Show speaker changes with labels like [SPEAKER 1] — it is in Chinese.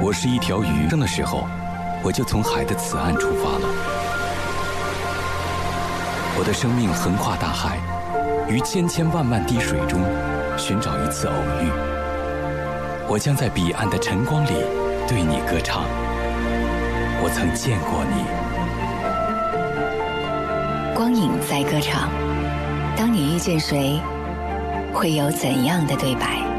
[SPEAKER 1] 我是一条鱼，生的时候，我就从海的此岸出发了。我的生命横跨大海，于千千万万滴水中寻找一次偶遇。我将在彼岸的晨光里对你歌唱。我曾见过你。
[SPEAKER 2] 光影在歌唱，当你遇见谁，会有怎样的对白？